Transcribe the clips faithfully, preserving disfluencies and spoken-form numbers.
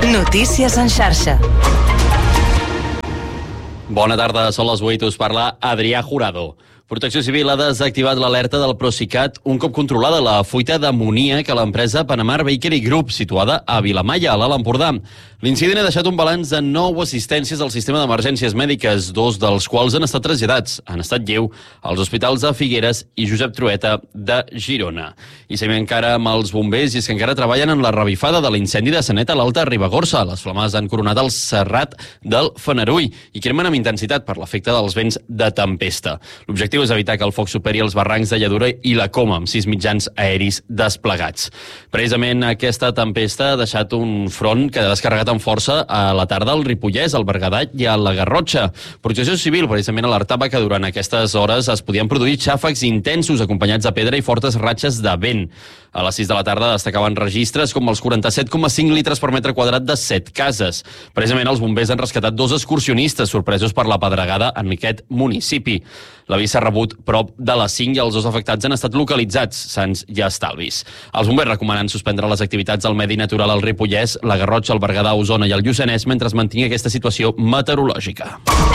Notícies en xarxa. Bona tarda, són les vuit, us parla Adrià Jurado. Protecció Civil ha desactivat l'alerta del Procicat un cop controlada la fuita d'amoníac a l'empresa Panamar Bakery Group, situada a Vilamalla, a l'Alt Empordà. L'incident ha deixat un balanç de nou assistències al sistema d'emergències mèdiques, dos dels quals han estat traslladats, en estat lleu, als hospitals de Figueres i Josep Trueta de Girona. I seguim encara amb els bombers, i és que encara treballen en la revifada de l'incendi de Sanet a l'Alta Ribagorça. Les flames han coronat el serrat del Fenarull i cremen amb intensitat per l'efecte dels vents de tempesta. L'objectiu és evitar que el foc superi els barrancs de Lladura i la Coma, amb sis mitjans aeris desplegats. Precisament aquesta tempesta ha deixat un front que ha descarregat amb força a la tarda al Ripollès, al Berguedà i a la Garrotxa. Protecció Civil precisament alertava que durant aquestes hores es podien produir xàfecs intensos acompanyats de pedra i fortes ratxes de vent. A les sis de la tarda destacaven registres com els quaranta-set coma cinc litres per metre quadrat de set cases. Precisament els bombers han rescatat dos excursionistes sorpresos per la pedregada en aquest municipi. L'avís s'ha rebut prop de les cinc i els dos afectats han estat localitzats, sans i estalvis. Els bombers recomanen suspendre les activitats al medi natural al Ripollès, la Garrotxa, el Berguedà, Osona i el Lluçanès mentre es mantingui aquesta situació meteorològica.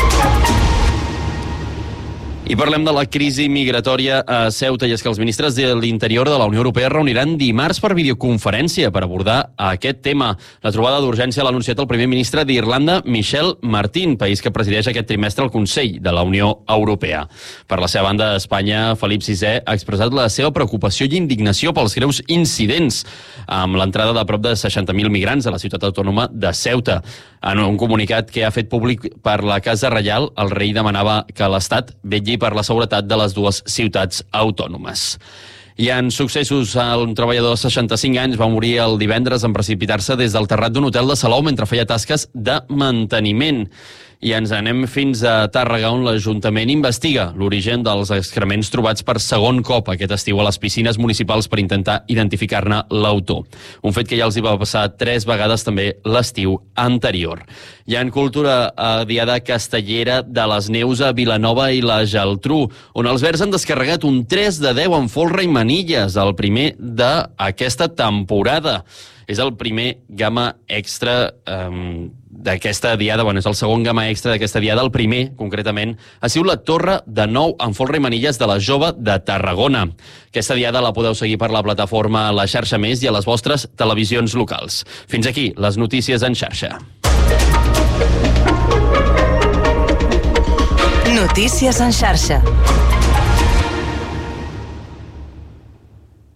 I parlem de la crisi migratòria a Ceuta, i és que els ministres de l'Interior de la Unió Europea reuniran dimarts per videoconferència per abordar aquest tema. La trobada d'urgència l'ha anunciat el primer ministre d'Irlanda, Michel Martin, país que presideix aquest trimestre el Consell de la Unió Europea. Per la seva banda, Espanya, Felip sisè ha expressat la seva preocupació i indignació pels greus incidents amb l'entrada de prop de seixanta mil migrants a la ciutat autònoma de Ceuta. En un comunicat que ha fet públic per la Casa Reial, el rei demanava que l'Estat vetlli per la seguretat de les dues ciutats autònomes. I en successos, un treballador de seixanta-cinc anys va morir el divendres en precipitar-se des del terrat d'un hotel de Salou mentre feia tasques de manteniment. I ens anem fins a Tàrrega, on l'Ajuntament investiga l'origen dels excrements trobats per segon cop aquest estiu a les piscines municipals per intentar identificar-ne l'autor. Un fet que ja els hi va passar tres vegades també l'estiu anterior. I en cultura, a Diada Castellera de les Neus a Vilanova i la Geltrú, on els verds han descarregat un tres de deu en folre i manilles, el primer d'aquesta temporada. És el primer gamma extra eh, d'aquesta diada, bueno, és el segon gamma extra d'aquesta diada, el primer, concretament, ha sigut la Torre de Nou en folre i manilles de la Jove de Tarragona. Aquesta diada la podeu seguir per la plataforma La Xarxa Més i a les vostres televisions locals. Fins aquí, les notícies en xarxa. Notícies en xarxa.